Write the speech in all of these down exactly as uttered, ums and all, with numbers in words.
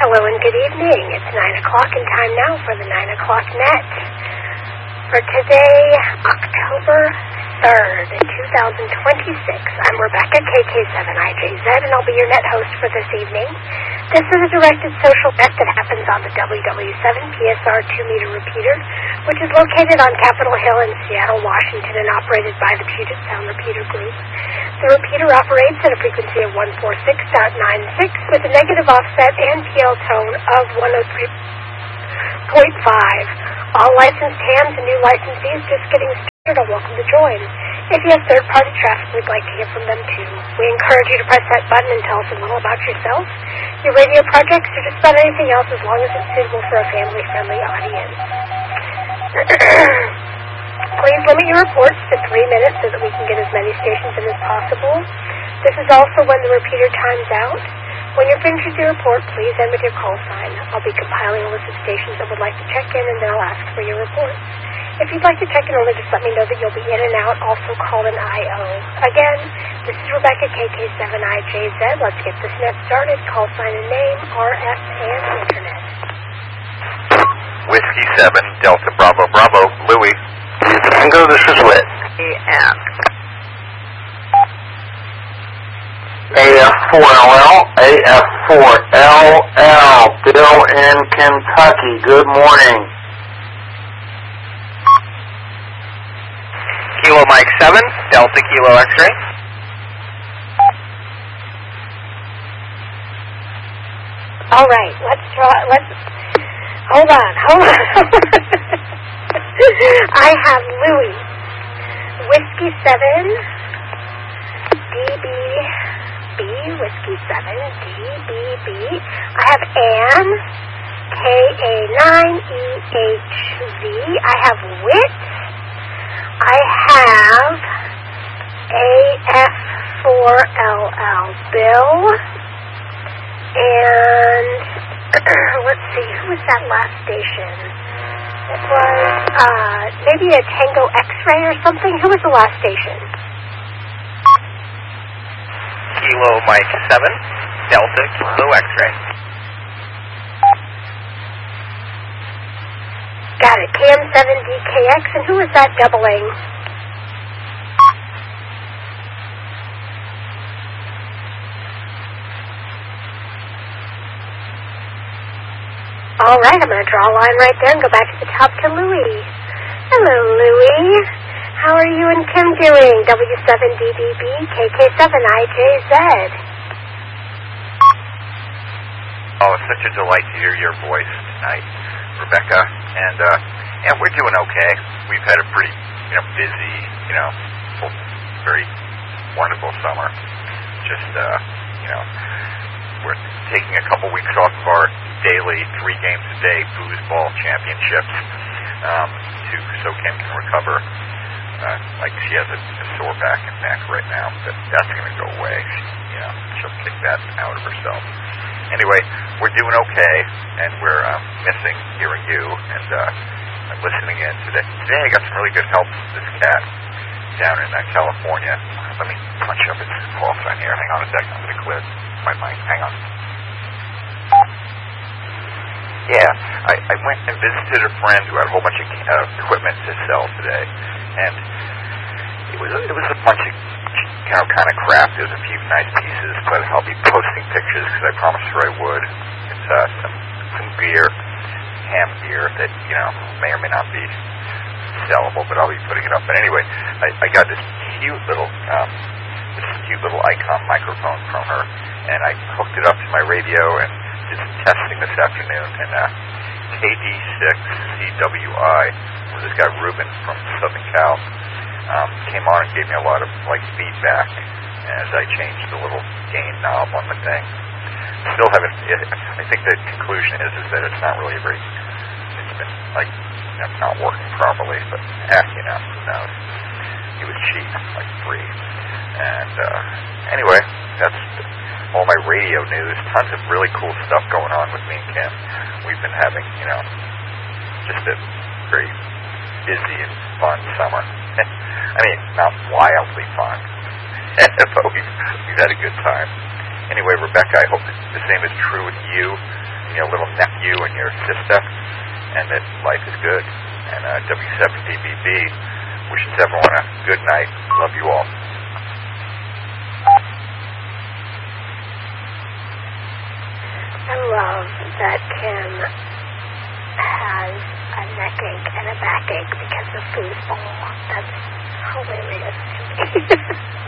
Hello and good evening. It's nine o'clock and time now for the nine o'clock net. For today, October third, two thousand twenty-six, I'm Rebecca, K K seven I J Z, and I'll be your net host for this evening. This is a directed social net that happens on the W W seven P S R two meter repeater, which is located on Capitol Hill in Seattle, Washington, and operated by the Puget Sound Repeater Group. The repeater operates at a frequency of one forty-six point nine six with a negative offset and P L tone of one oh three point five. All licensed hams and new licensees just getting started are welcome to join. If you have third-party traffic, we'd like to hear from them too. We encourage you to press that button and tell us a little about yourself, your radio projects, or just about anything else as long as it's suitable for a family-friendly audience. Please limit your reports to three minutes so that we can get as many stations in as possible. This is also when the repeater times out. When you're finished with your report, please end with your call sign. I'll be compiling a list of stations that would like to check in, and then I'll ask for your reports. If you'd like to check in early, just let me know that you'll be in and out, also called an I O. Again, this is Rebecca, K K seven I J Z. Let's get this net started. Call sign and name, R F, and Internet. Whiskey seven, Delta Bravo Bravo, Louis. Tango, this is Whit. And A F four L L, A F four L L, Bill in Kentucky. Good morning. Kilo Mike seven, Delta Kilo X-ray. All right, let's try, let's, hold on, hold on. I have Louis, Whiskey seven, D B B, Whiskey seven, D B B. I have Ann, K A nine E H V. I have Whit. I have A F four L L, Bill. And let's see, who was that last station? It was uh, maybe a Tango X-ray or something. Who was the last station? Kilo Mike seven, Delta Kilo X-ray. Got it, K M seven D K X, and who was that doubling? All right, I'm going to draw a line right there and go back to the top to Louis. Hello, Louis. How are you and Kim doing? W seven D D B, K K seven I J Z. Oh, it's such a delight to hear your voice tonight, Rebecca. And, uh, yeah, we're doing okay. We've had a pretty, you know, busy, you know, full, very wonderful summer. Just, uh, you know, we're taking a couple weeks off of our daily three games a day foosball championships um, to so Kim can recover. Uh, like she has a, a sore back and neck right now, but that's going to go away. She, you know, she'll kick that out of herself. Anyway, we're doing okay, and we're um, missing hearing you and uh, I'm listening in today. Today I got some really good help from this cat down in uh, California. Let me punch up its call sign here. Hang on a second. I'm going to clear my mic. Hang on. Yeah, I, I went and visited a friend who had a whole bunch of uh, equipment to sell today, and it was a, it was a bunch of, you know, kind of crap. There's a few nice pieces, but I'll be posting pictures because I promised her I would. It's uh, some some gear, ham gear that, you know, may or may not be sellable, but I'll be putting it up. But anyway, I, I got this cute little um, this cute little Icon microphone from her, and I hooked it up to my radio and did some testing this afternoon, and uh, K D six C W I, this guy Ruben from Southern Cal, um, came on and gave me a lot of like feedback as I changed the little gain knob on the thing. Still haven't. I think the conclusion is is that it's not really very. It's been like, you know, not working properly, but heck, you know, who knows? It was cheap, like free, and uh, anyway, that's all my radio news. Tons of really cool stuff going on with me and Kim. We've been having, you know, just a very busy and fun summer. I mean, not wildly fun, but we've, we've had a good time. Anyway, Rebecca, I hope the same is true with you. your little nephew and your sister, and that life is good. And uh, W seven D B B wishes everyone a good night. Love you all. I love that Kim has a neck ache and a backache because of foosball. That's hilarious to me.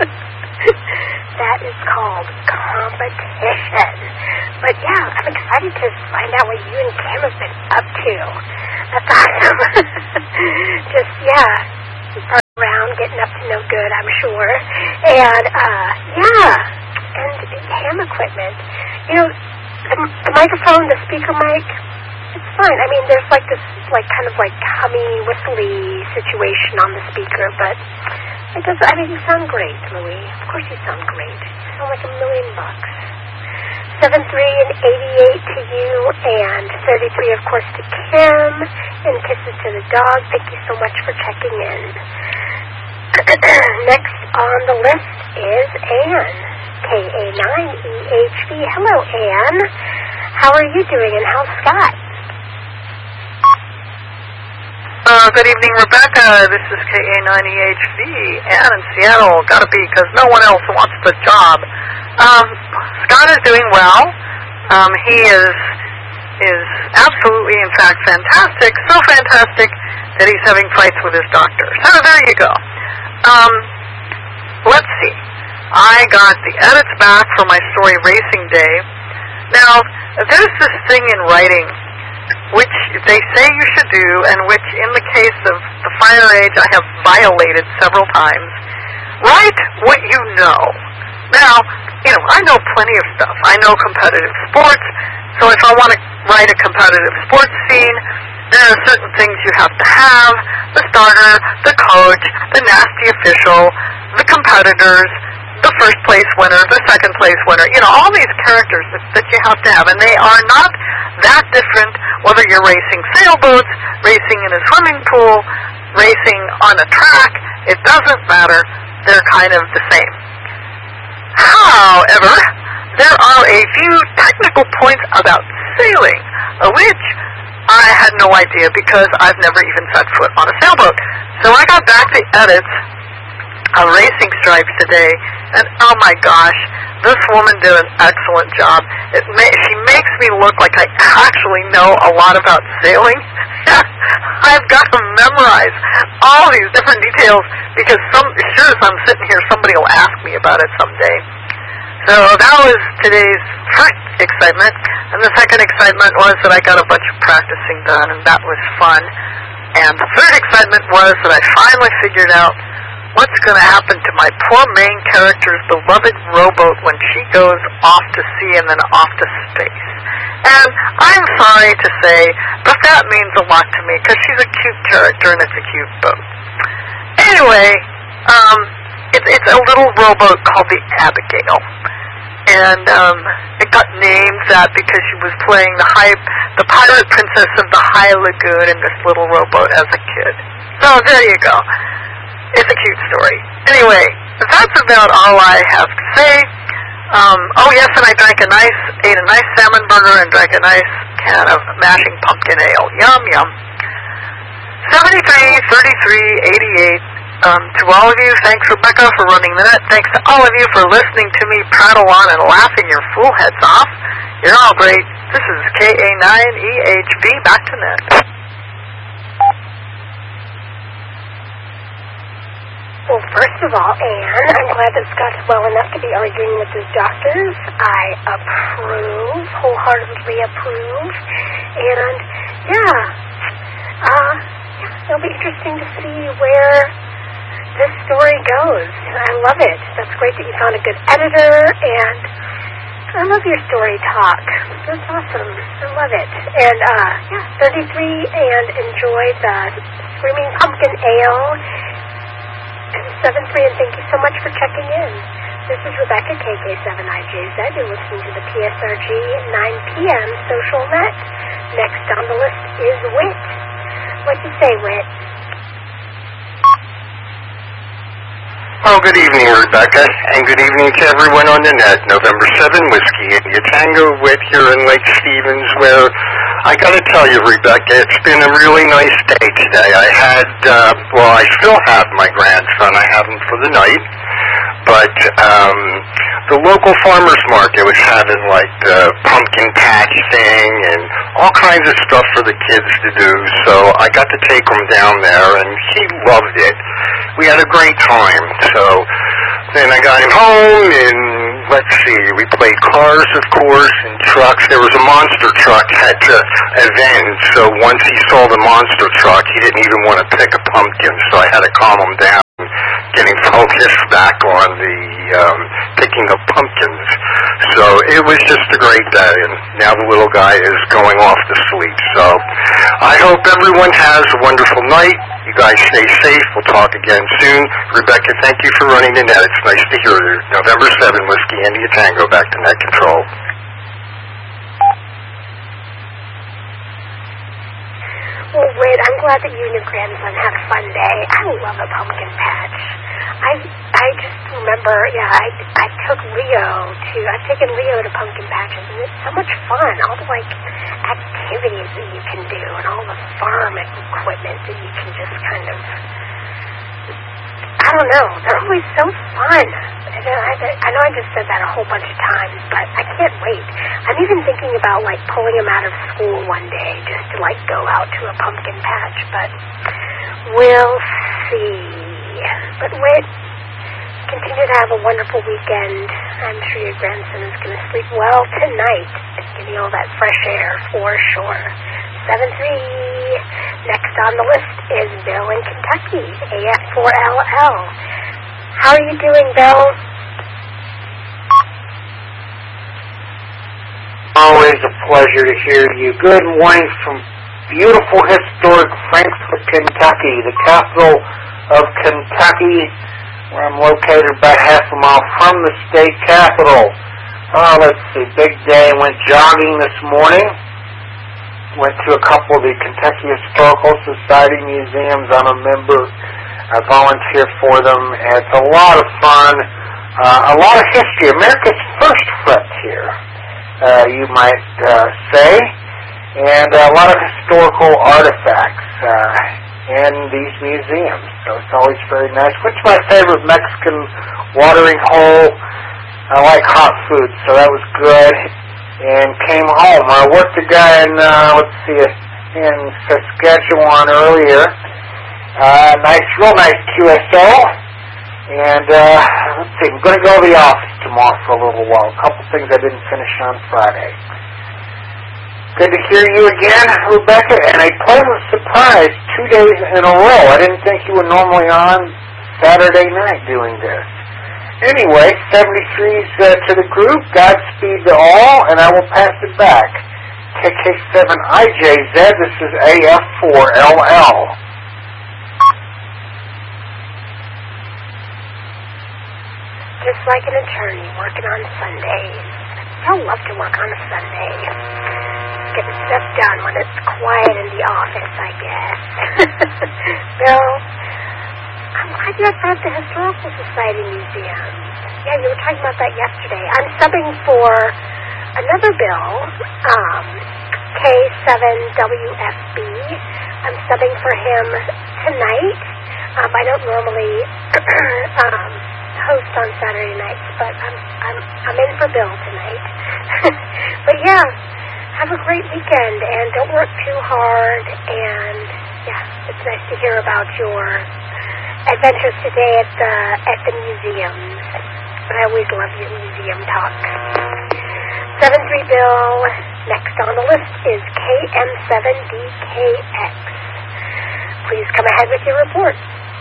That is called competition. But yeah, I'm excited to find out what you and Kim have been up to. That's awesome. Just, yeah, running around, getting up to no good, I'm sure. And, uh, yeah, and ham equipment. You know, the, the microphone, the speaker mic, it's fine. I mean, there's like this, like, kind of like hummy, whistly situation on the speaker, but it does, I mean, you sound great, Louie. Of course you sound great. You sound like a million bucks. seven three and eighty-eight to you, and thirty-three, of course, to Kim, and kisses to the dog. Thank you so much for checking in. Next on the list is Ann, K A nine E H V. Hello, Ann. How are you doing, and how's Scott? Uh, good evening, Rebecca. This is K A nine E H V. Ann in Seattle. Gotta be, because no one else wants the job. Um, Scott is doing well. Um, he is is absolutely, in fact, fantastic. So fantastic that he's having fights with his doctor. So there you go. Um, let's see. I got the edits back for my story Racing Day. Now, there's this thing in writing which they say you should do, and which, in the case of the Fire Age, I have violated several times. Write what you know. Now, you know, I know plenty of stuff. I know competitive sports, so if I want to write a competitive sports scene, there are certain things you have to have: the starter, the coach, the nasty official, the competitors, the first place winner, the second place winner, you know, all these characters that, that you have to have, and they are not that different whether you're racing sailboats, racing in a swimming pool, racing on a track. It doesn't matter. They're kind of the same. However, there are a few technical points about sailing, uh, which I had no idea because I've never even set foot on a sailboat. So I got back the edits of Racing Stripes today, and oh my gosh, this woman did an excellent job. It may, she makes me look like I actually know a lot about sailing. I've got to memorize all these different details because some, sure as I'm sitting here, somebody will ask me about it someday. So that was today's first excitement, and the second excitement was that I got a bunch of practicing done, and that was fun. And the third excitement was that I finally figured out what's going to happen to my poor main character's beloved rowboat when she goes off to sea and then off to space. And I'm sorry to say, but that means a lot to me because she's a cute character and it's a cute boat. Anyway, um, it, it's a little rowboat called the Abigail. And um, it got named that because she was playing the high, the pirate princess of the High Lagoon in this little rowboat as a kid. So there you go. It's a cute story. Anyway, that's about all I have to say. Um, oh, yes, and I drank a nice, ate a nice salmon burger and drank a nice can of mashing pumpkin ale. Yum, yum. seventy-three, thirty-three, eighty-eight. Um, to all of you, thanks, Rebecca, for running the net. Thanks to all of you for listening to me prattle on and laughing your fool heads off. You're all great. This is K A nine E H V. Back to net. Well, first of all, Anne, I'm glad that Scott's well enough to be arguing with his doctors. I approve, wholeheartedly approve. And, yeah, uh, yeah, it'll be interesting to see where this story goes. I love it. That's great that you found a good editor, and I love your story talk. That's awesome. I love it. And, uh, yeah, thirty-three, and enjoy the Screaming Pumpkin Ale. And seven three, and thank you so much for checking in. This is Rebecca, K K seven I J Z. You're listening to the P S R G nine p.m. Social Net. Next on the list is Whit. What you say, Whit? Oh, good evening, Rebecca, and good evening to everyone on the net. November seventh, Whiskey India Tango with here in Lake Stevens, where I got to tell you, Rebecca, it's been a really nice day today. I had, uh, well, I still have my grandson. I have him for the night, but um, the local farmers market was having like the pumpkin patch thing and all kinds of stuff for the kids to do. So I got to take him down there, and he loved it. We had a great time. So then I got him home, and let's see, we played cars, of course, and trucks. There was a monster truck at the event, so once he saw the monster truck, he didn't even want to pick a pumpkin, so I had to calm him down, getting focused back on the um, picking of pumpkins. So it was just a great day, and now the little guy is going off to sleep. So I hope everyone has a wonderful night. You guys stay safe. We'll talk again soon. Rebecca, thank you for running the net. It's nice to hear you. November seventh, Whiskey India Tango, back to net control. Well, Whit, I'm glad that you and your grandson had a fun day. I love a pumpkin patch. I I just remember, yeah, I, I took Leo to, I've taken Leo to pumpkin patches, and it's so much fun. All the, like, activities that you can do and all the farm equipment that you can just kind of, I don't know, they're always so fun. I know I, I know I just said that a whole bunch of times, but I can't wait. I'm even thinking about, like, pulling him out of school one day just to, like, go out to a pumpkin patch, but we'll see. But Whit, continue to have a wonderful weekend. I'm sure your grandson is going to sleep well tonight and give you all that fresh air for sure. seven three. Next on the list is Bill in Kentucky, A F four L L. How are you doing, Bill? Always a pleasure to hear you. Good morning from beautiful, historic Frankfort, Kentucky, the capital of Kentucky, where I'm located about half a mile from the state capital. Oh, let's see, big day. Went jogging this morning. Went to a couple of the Kentucky Historical Society museums. I'm a member. I volunteer for them. And it's a lot of fun. Uh, a lot of history. America's first frontier, uh, you might uh, say. And a lot of historical artifacts Uh, in these museums, so it's always very nice. What's my favorite Mexican watering hole? I like hot food, so that was good. And came home. I worked a guy in, uh, let's see, in Saskatchewan earlier. Uh, nice, real nice Q S O. And, uh, let's see, I'm going to go to the office tomorrow for a little while. A couple things I didn't finish on Friday. Good to hear you again, Rebecca, and a pleasant surprise two days in a row. I didn't think you were normally on Saturday night doing this. Anyway, seventy-threes uh, to the group, Godspeed to all, and I will pass it back. K K seven I J Z, this is A F four L L. Just like an attorney working on Sundays. I love to work on a Sunday. Getting stuff done when it's quiet in the office, I guess. Bill, I'm glad you're at the Historical Society Museum. Yeah, you were talking about that yesterday. I'm subbing for another Bill, um, K seven W F B. I'm subbing for him tonight. Um, I don't normally um, host on Saturday nights, but I'm I'm I'm in for Bill tonight. But yeah. Have a great weekend, and don't work too hard, and, yeah, it's nice to hear about your adventures today at the at the museums. I always love your museum talk. seven three Bill, next on the list is K M seven D K X. Please come ahead with your report.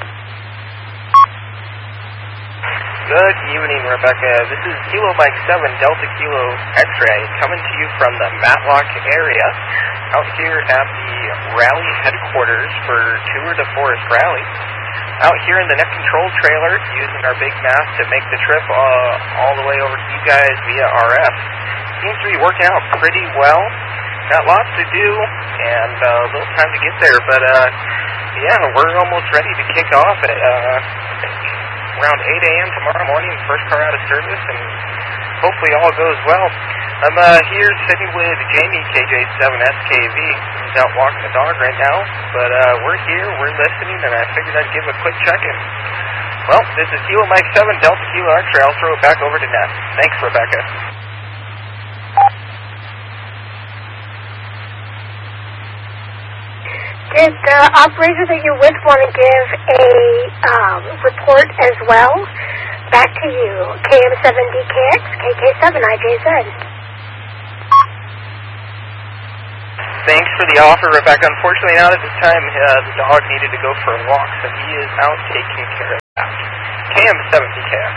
Good evening, Rebecca. This is Kilo Mike seven, Delta Kilo X-Ray, coming to you from the Matlock area, out here at the rally headquarters for Tour de Forest Rally. Out here in the net control trailer, using our big mast to make the trip uh, all the way over to you guys via R F. Seems to be working out pretty well. Got lots to do, and uh, a little time to get there, but uh, yeah, we're almost ready to kick off at uh, around eight a.m. tomorrow morning, first car out of service, and hopefully all goes well. I'm uh, here sitting with Jamie, K J seven S K V. He's out walking the dog right now, but uh, we're here, we're listening, and I figured I'd give a quick check-in. Well, this is Kilo Mike seven, Delta Kilo X-ray. I'll throw it back over to Ness. Thanks, Rebecca. Did the operator that you're with want to give a um, report as well? Back to you, K M seven D K X, K K seven I J Z. Thanks for the offer, Rebecca. Unfortunately, not at this time. Uh, the dog needed to go for a walk, so he is out taking care of that. K M seven D K X.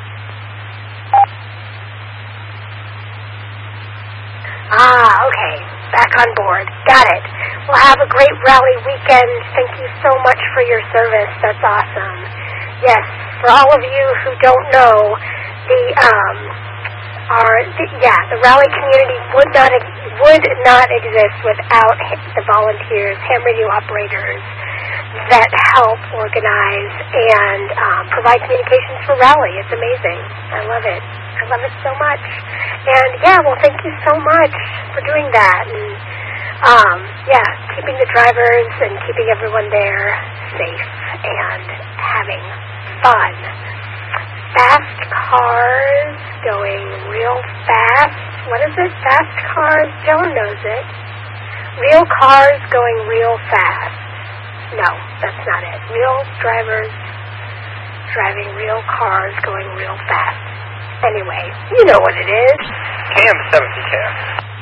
Ah, okay. Back on board. Got it. Well, have a great rally weekend. Thank you so much for your service. That's awesome. Yes, for all of you who don't know, the um, our the, yeah, the rally community would not would not exist without the volunteers, ham radio operators that help organize and um, provide communications for rally. It's amazing. I love it. I love it so much. And yeah, well, thank you so much for doing that. And um, yeah, keeping the drivers and keeping everyone there safe and having fun. Fast cars going real fast. What is it? Fast cars. Joan knows it. Real cars going real fast. No, that's not it. Real drivers driving real cars going real fast. Anyway, you know what it is. K M seven D K X.